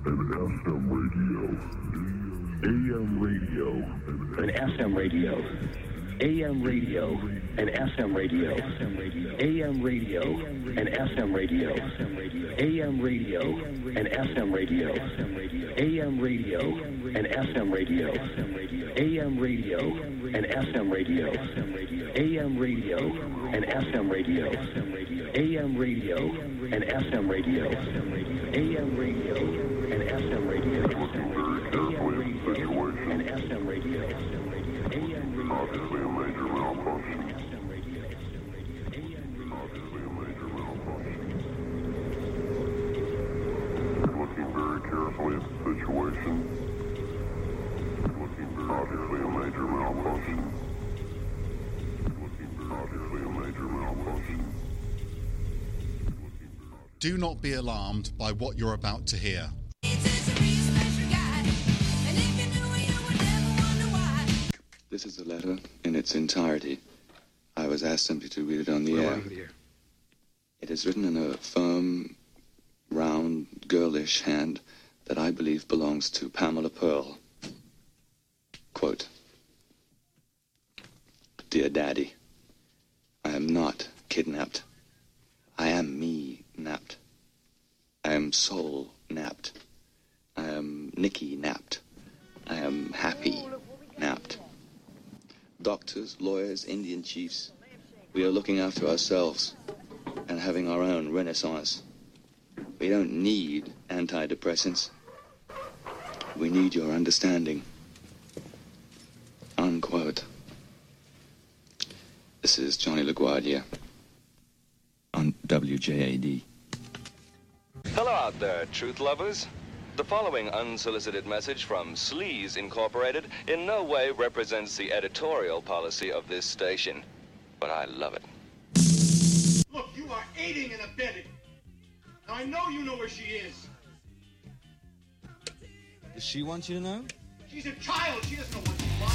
and FM radio. AM radio and FM radio. AM radio and FM radio. AM radio and FM radio. AM radio and FM radio. AM radio and FM radio. AM radio and FM radio. AM radio and FM radio. AM radio and FM radio. AM radio and FM radio. AM radio and FM radio. Obviously a major malfunction. Looking very carefully at the situation. Obviously a major malfunction. Obviously a major malfunction. Do not be alarmed by what you're about to hear. This is the letter in its entirety. I was asked simply to read it on the air. It is written in a firm, round, girlish hand that I believe belongs to Pamela Pearl. Quote, Dear Daddy, I am not kidnapped. I am me napped. I am soul napped. I am Nicky napped. I am happy napped. Doctors, lawyers, Indian chiefs, we are looking after ourselves and having our own renaissance. We don't need antidepressants. We need your understanding. Unquote. This is Johnny LaGuardia on WJAD. Hello out there, truth lovers. The following unsolicited message from Sleaze Incorporated in no way represents the editorial policy of this station, but I love it. Look, you are aiding and abetting. Now, I know you know where she is. Does she want you to know? She's a child. She doesn't know what she wants.